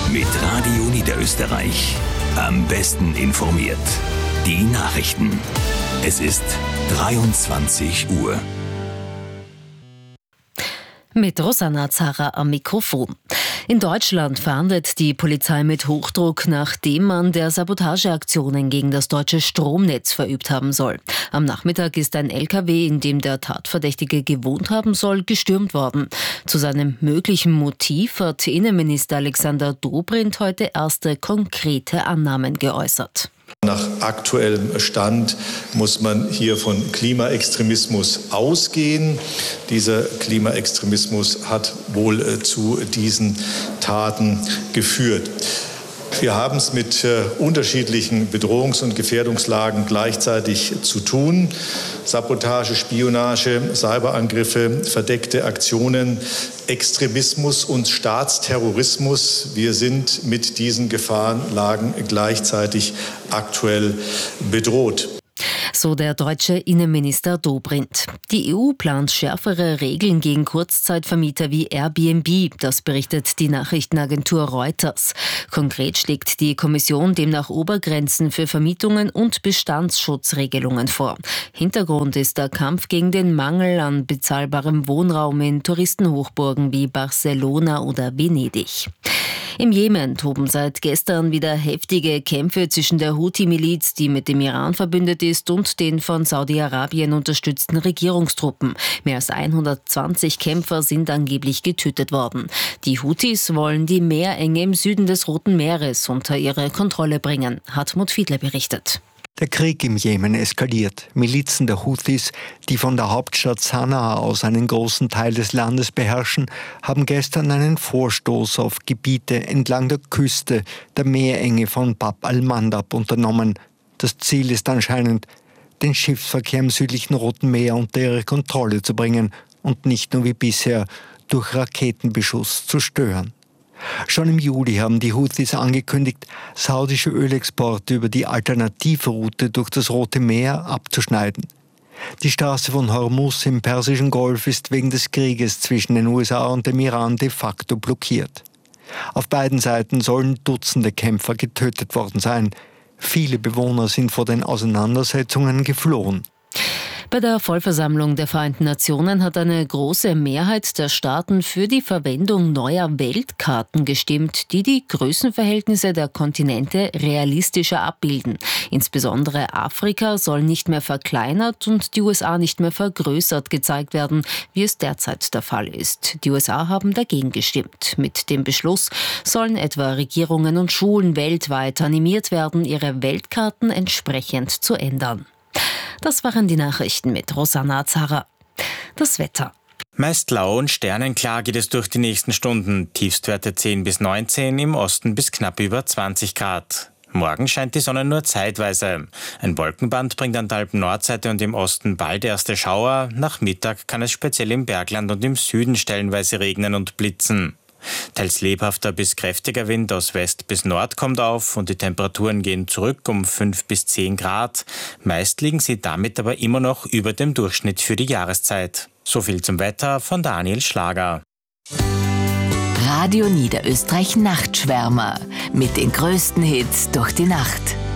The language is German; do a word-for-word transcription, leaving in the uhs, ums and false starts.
Mit Radio Niederösterreich. Am besten informiert. Die Nachrichten. Es ist dreiundzwanzig Uhr. Mit Rosanna Zara am Mikrofon. In Deutschland fahndet die Polizei mit Hochdruck nach dem Mann, der Sabotageaktionen gegen das deutsche Stromnetz verübt haben soll. Am Nachmittag ist ein L K W, in dem der Tatverdächtige gewohnt haben soll, gestürmt worden. Zu seinem möglichen Motiv hat Innenminister Alexander Dobrindt heute erste konkrete Annahmen geäußert. Nach aktuellem Stand muss man hier von Klimaextremismus ausgehen. Dieser Klimaextremismus hat wohl zu diesen Taten geführt. Wir haben es mit äh, unterschiedlichen Bedrohungs- und Gefährdungslagen gleichzeitig zu tun. Sabotage, Spionage, Cyberangriffe, verdeckte Aktionen, Extremismus und Staatsterrorismus. Wir sind mit diesen Gefahrenlagen gleichzeitig aktuell bedroht. So der deutsche Innenminister Dobrindt. Die E U plant schärfere Regeln gegen Kurzzeitvermieter wie Airbnb, das berichtet die Nachrichtenagentur Reuters. Konkret schlägt die Kommission demnach Obergrenzen für Vermietungen und Bestandsschutzregelungen vor. Hintergrund ist der Kampf gegen den Mangel an bezahlbarem Wohnraum in Touristenhochburgen wie Barcelona oder Venedig. Im Jemen toben seit gestern wieder heftige Kämpfe zwischen der Houthi-Miliz, die mit dem Iran verbündet ist, und den von Saudi-Arabien unterstützten Regierungstruppen. Mehr als hundertzwanzig Kämpfer sind angeblich getötet worden. Die Houthis wollen die Meerenge im Süden des Roten Meeres unter ihre Kontrolle bringen, hat Hartmut Fiedler berichtet. Der Krieg im Jemen eskaliert. Milizen der Houthis, die von der Hauptstadt Sanaa aus einen großen Teil des Landes beherrschen, haben gestern einen Vorstoß auf Gebiete entlang der Küste der Meerenge von Bab al-Mandab unternommen. Das Ziel ist anscheinend, den Schiffsverkehr im südlichen Roten Meer unter ihre Kontrolle zu bringen und nicht nur wie bisher durch Raketenbeschuss zu stören. Schon im Juli haben die Houthis angekündigt, saudische Ölexporte über die Alternativroute durch das Rote Meer abzuschneiden. Die Straße von Hormuz im Persischen Golf ist wegen des Krieges zwischen den U S A und dem Iran de facto blockiert. Auf beiden Seiten sollen Dutzende Kämpfer getötet worden sein. Viele Bewohner sind vor den Auseinandersetzungen geflohen. Bei der Vollversammlung der Vereinten Nationen hat eine große Mehrheit der Staaten für die Verwendung neuer Weltkarten gestimmt, die die Größenverhältnisse der Kontinente realistischer abbilden. Insbesondere Afrika soll nicht mehr verkleinert und die U S A nicht mehr vergrößert gezeigt werden, wie es derzeit der Fall ist. Die U S A haben dagegen gestimmt. Mit dem Beschluss sollen etwa Regierungen und Schulen weltweit animiert werden, ihre Weltkarten entsprechend zu ändern. Das waren die Nachrichten mit Rosanna Zara. Das Wetter. Meist lau und sternenklar geht es durch die nächsten Stunden. Tiefstwerte zehn bis neunzehn, im Osten bis knapp über zwanzig Grad. Morgen scheint die Sonne nur zeitweise. Ein Wolkenband bringt an der Alpen-Nordseite und im Osten bald erste Schauer. Nach Mittag kann es speziell im Bergland und im Süden stellenweise regnen und blitzen. Teils lebhafter bis kräftiger Wind aus West bis Nord kommt auf und die Temperaturen gehen zurück um fünf bis zehn Grad. Meist liegen sie damit aber immer noch über dem Durchschnitt für die Jahreszeit. So viel zum Wetter von Daniel Schlager. Radio Niederösterreich Nachtschwärmer mit den größten Hits durch die Nacht.